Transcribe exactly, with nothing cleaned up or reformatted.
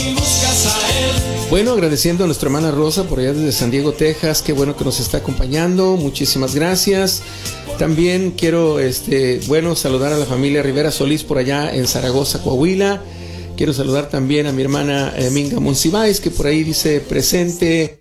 Bueno, agradeciendo a nuestra hermana Rosa por allá desde San Diego, Texas. Qué bueno que nos está acompañando. Muchísimas gracias. También quiero, este, bueno, saludar a la familia Rivera Solís por allá en Zaragoza, Coahuila. Quiero saludar también a mi hermana eh, Minga Monsiváis, que por ahí dice presente.